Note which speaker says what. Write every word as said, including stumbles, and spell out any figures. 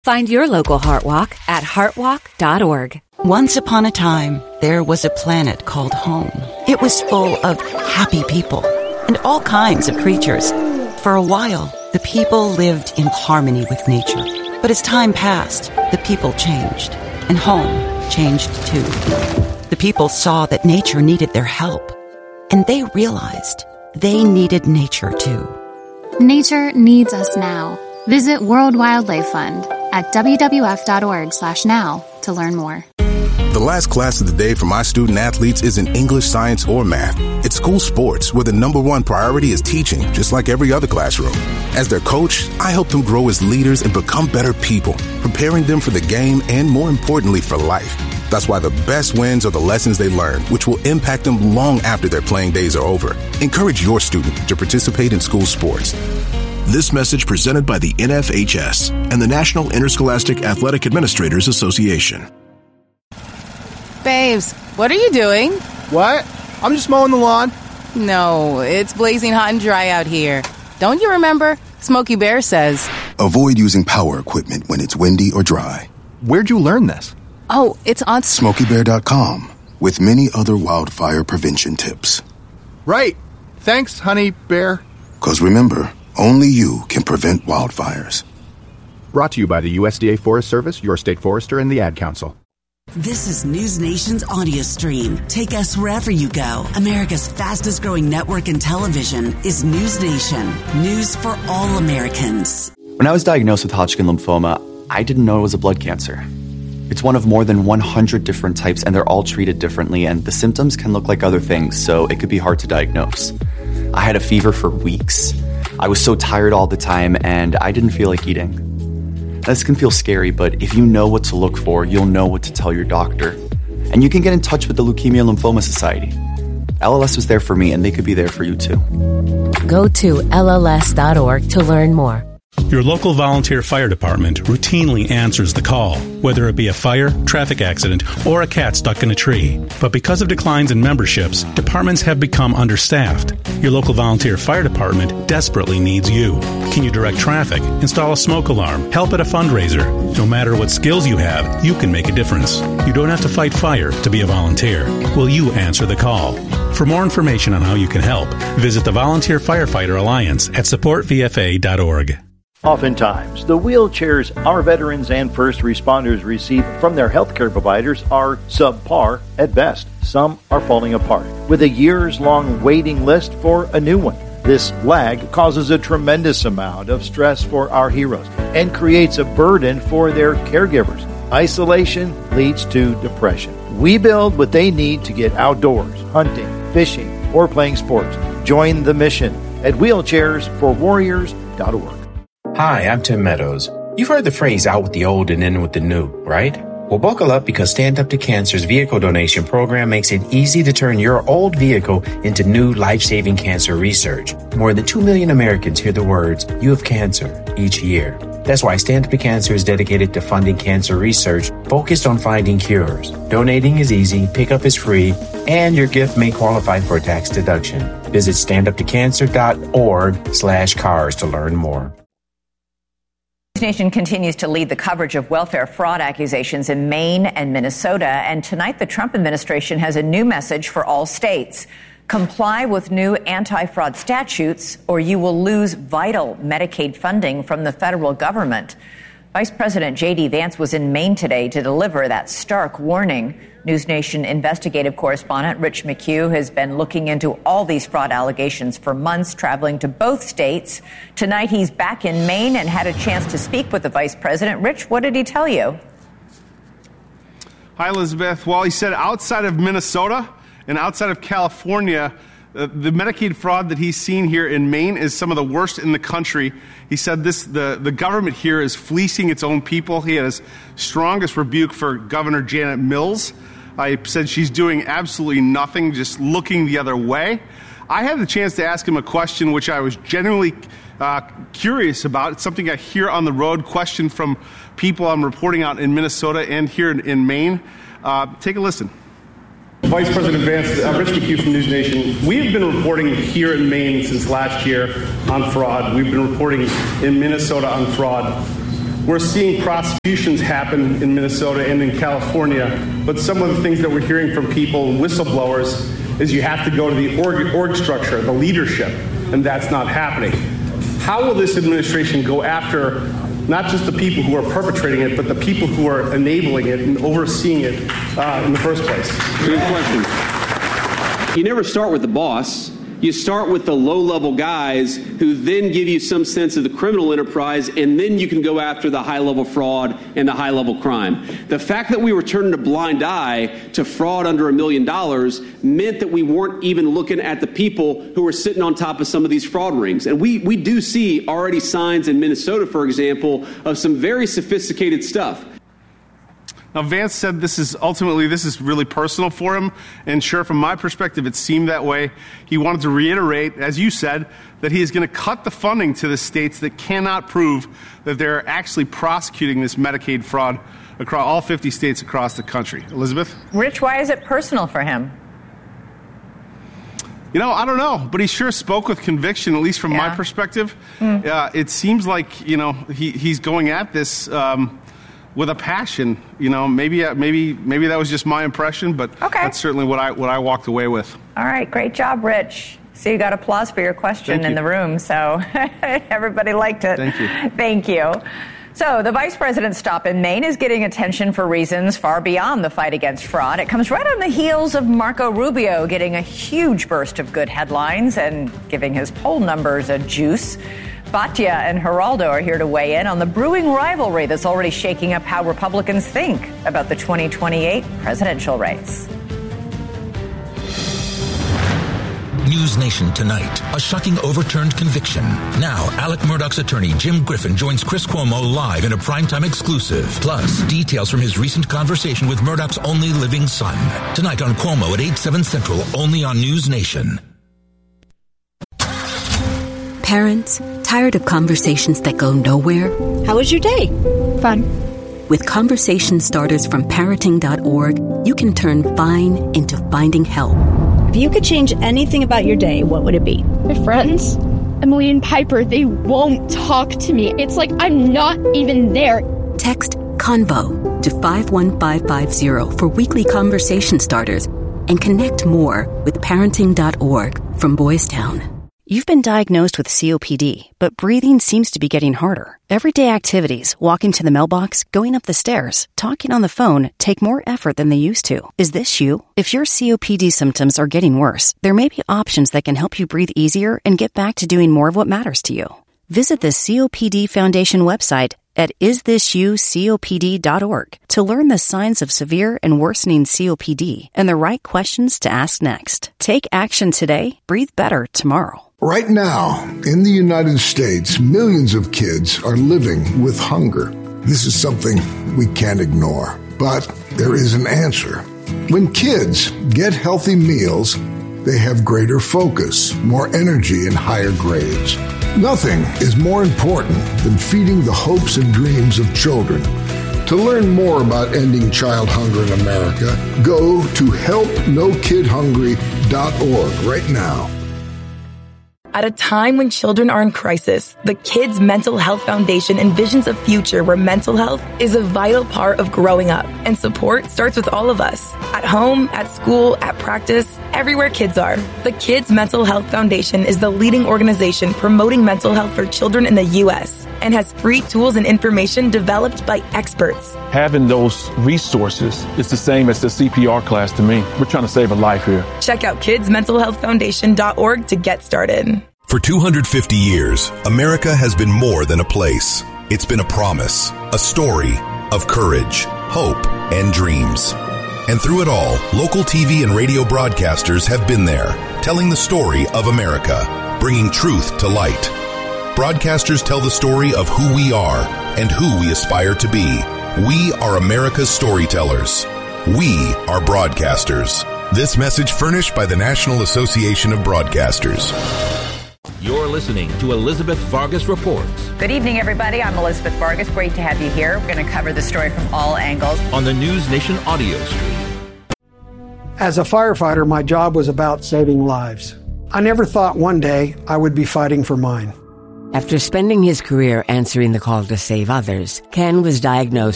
Speaker 1: Find your local Heart Walk at heart walk dot org.
Speaker 2: Once upon a time, there was a planet called home. It was full of happy people and all kinds of creatures. For a while, the people lived in harmony with nature. But as time passed, the people changed, and home changed too. The people saw that nature needed their help, and they realized they needed nature too.
Speaker 3: Nature needs us now. Visit World Wildlife Fund at w w f dot org slash now to learn more.
Speaker 4: The last class of the day for my student athletes isn't English, science, or math. It's school sports, where the number one priority is teaching, just like every other classroom. As their coach, I help them grow as leaders and become better people, preparing them for the game and, more importantly, for life. That's why the best wins are the lessons they learn, which will impact them long after their playing days are over. Encourage your student to participate in school sports.
Speaker 5: This message presented by the N F H S and the National Interscholastic Athletic Administrators Association.
Speaker 6: Babes, what are you doing?
Speaker 7: What? I'm just mowing the lawn.
Speaker 6: No, it's blazing hot and dry out here. Don't you remember? Smokey Bear says,
Speaker 8: avoid using power equipment when it's windy or dry.
Speaker 7: Where'd you learn this?
Speaker 6: Oh, it's on
Speaker 8: smokey bear dot com with many other wildfire prevention tips.
Speaker 7: Right. Thanks, honey bear.
Speaker 8: Because remember, only you can prevent wildfires.
Speaker 7: Brought to you by the U S D A Forest Service, your state forester, and the Ad Council.
Speaker 9: This is News Nation's audio stream. Take us wherever you go. America's fastest growing network in television is News Nation. News for all Americans.
Speaker 10: When I was diagnosed with Hodgkin lymphoma, I didn't know it was a blood cancer. It's one of more than one hundred different types, and they're all treated differently, and the symptoms can look like other things, so it could be hard to diagnose. I had a fever for weeks. I was so tired all the time, and I didn't feel like eating. This can feel scary, but if you know what to look for, you'll know what to tell your doctor. And you can get in touch with the Leukemia Lymphoma Society. L L S was there for me, and they could be there for you too.
Speaker 11: Go to L L S dot org to learn more.
Speaker 12: Your local volunteer fire department routinely answers the call, whether it be a fire, traffic accident, or a cat stuck in a tree. But because of declines in memberships, departments have become understaffed. Your local volunteer fire department desperately needs you. Can you direct traffic, install a smoke alarm, help at a fundraiser? No matter what skills you have, you can make a difference. You don't have to fight fire to be a volunteer. Will you answer the call? For more information on how you can help, visit the Volunteer Firefighter Alliance at support v f a dot org.
Speaker 13: Oftentimes, the wheelchairs our veterans and first responders receive from their healthcare providers are subpar at best. Some are falling apart, with a years-long waiting list for a new one. This lag causes a tremendous amount of stress for our heroes and creates a burden for their caregivers. Isolation leads to depression. We build what they need to get outdoors, hunting, fishing, or playing sports. Join the mission at wheelchairs for warriors dot org.
Speaker 14: Hi, I'm Tim Meadows. You've heard the phrase out with the old and in with the new, right? Well, buckle up because Stand Up to Cancer's vehicle donation program makes it easy to turn your old vehicle into new life-saving cancer research. More than two million Americans hear the words, "You have cancer," each year. That's why Stand Up to Cancer is dedicated to funding cancer research focused on finding cures. Donating is easy, pickup is free, and your gift may qualify for a tax deduction. Visit stand up to cancer dot org slash cars to learn more.
Speaker 15: News Nation continues to lead the coverage of welfare fraud accusations in Maine and Minnesota. And tonight, the Trump administration has a new message for all states. Comply with new anti-fraud statutes, or you will lose vital Medicaid funding from the federal government. Vice President J D. Vance was in Maine today to deliver that stark warning. News Nation investigative correspondent Rich McHugh has been looking into all these fraud allegations for months, traveling to both states. Tonight, he's back in Maine and had a chance to speak with the vice president. Rich, what did he tell you?
Speaker 16: Hi, Elizabeth. Well, he said outside of Minnesota and outside of California, uh, the Medicaid fraud that he's seen here in Maine is some of the worst in the country. He said this: the, the government here is fleecing its own people. He had his strongest rebuke for Governor Janet Mills. I said she's doing absolutely nothing, just looking the other way. I had the chance to ask him a question which I was genuinely uh, curious about. It's something I hear on the road, question from people I'm reporting out in Minnesota and here in, in Maine. Uh, take a listen.
Speaker 17: Vice President Vance, uh, Rich McHugh from News Nation. We have been reporting here in Maine since last year on fraud. We've been reporting in Minnesota on fraud.
Speaker 16: we're seeing prosecutions happen in Minnesota and in California, but some of the things that we're hearing from people, whistleblowers, is you have to go to the org, org structure, the leadership, and that's not happening. How will this administration go after not just the people who are perpetrating it, but the people who are enabling it and overseeing it uh, in the first place?
Speaker 18: Good question. You never start with the boss. You start with the low-level guys who then give you some sense of the criminal enterprise, and then you can go after the high-level fraud and the high-level crime. The fact that we were turning a blind eye to fraud under a million dollars meant that we weren't even looking at the people who were sitting on top of some of these fraud rings. And we, we do see already signs in Minnesota, for example, of some very sophisticated stuff.
Speaker 16: Now, Vance said this is ultimately, this is really personal for him. And sure, from my perspective, it seemed that way. He wanted to reiterate, as you said, that he is going to cut the funding to the states that cannot prove that they're actually prosecuting this Medicaid fraud across all fifty states across the country. Elizabeth?
Speaker 15: Rich, why is it personal for him?
Speaker 16: You know, I don't know, but he sure spoke with conviction, at least from yeah. my perspective. Mm. Uh, it seems like, you know, he, he's going at this um, with a passion. You know, maybe maybe maybe that was just my impression, but okay. that's certainly what I what I walked away with.
Speaker 15: All right, great job, Rich. So you got applause for your question in the room, so everybody liked it.
Speaker 16: Thank you.
Speaker 15: Thank you. So the vice president's stop in Maine is getting attention for reasons far beyond the fight against fraud. It comes right on the heels of Marco Rubio getting a huge burst of good headlines and giving his poll numbers a juice. Batya and Geraldo are here to weigh in on the brewing rivalry that's already shaking up how Republicans think about the twenty twenty-eight presidential race.
Speaker 19: News Nation tonight, a shocking overturned conviction. Now, Alec Murdaugh's attorney Jim Griffin joins Chris Cuomo live in a primetime exclusive. Plus, details from his recent conversation with Murdaugh's only living son. Tonight on Cuomo at eight, seven Central, only on News Nation.
Speaker 1: Parents, tired of conversations that go nowhere?
Speaker 20: How was your day? Fun.
Speaker 1: With conversation starters from parenting dot org, you can turn fine into finding help.
Speaker 20: If you could change anything about your day, what would it be?
Speaker 21: My friends, Emily and Piper, they won't talk to me. It's like I'm not even there.
Speaker 1: Text CONVO to five one five five zero for weekly conversation starters and connect more with parenting dot org from Boys Town.
Speaker 22: You've been diagnosed with C O P D, but breathing seems to be getting harder. Everyday activities, walking to the mailbox, going up the stairs, talking on the phone, take more effort than they used to. Is this you? If your C O P D symptoms are getting worse, there may be options that can help you breathe easier and get back to doing more of what matters to you. Visit the C O P D Foundation website at is this you C O P D dot org to learn the signs of severe and worsening C O P D and the right questions to ask next. Take action today. Breathe better tomorrow.
Speaker 23: Right now, in the United States, millions of kids are living with hunger. This is something we can't ignore, but there is an answer. When kids get healthy meals, they have greater focus, more energy, and higher grades. Nothing is more important than feeding the hopes and dreams of children. To learn more about ending child hunger in America, go to help no kid hungry dot org right now.
Speaker 24: At a time when children are in crisis, the Kids Mental Health Foundation envisions a future where mental health is a vital part of growing up, and support starts with all of us. At home, at school, at practice, everywhere kids are. The Kids Mental Health Foundation is the leading organization promoting mental health for children in the U S and has free tools and information developed by experts.
Speaker 25: Having those resources is the same as the C P R class to me. We're trying to save a life here.
Speaker 24: Check out kids mental health foundation dot org to get started.
Speaker 26: For two hundred fifty years, America has been more than a place. It's been a promise, a story of courage, hope, and dreams. And through it all, local T V and radio broadcasters have been there, telling the story of America, bringing truth to light. Broadcasters tell the story of who we are and who we aspire to be. We are America's storytellers. We are broadcasters. This message furnished by the National Association of Broadcasters.
Speaker 27: You're listening to Elizabeth Vargas Reports.
Speaker 15: Good evening, everybody. I'm Elizabeth Vargas. Great to have you here. We're going to cover the story from all angles
Speaker 27: on the News Nation audio stream.
Speaker 28: As a firefighter, my job was about saving lives. I never thought one day I would be fighting for mine.
Speaker 2: After spending his career answering the call to save others, Ken was diagnosed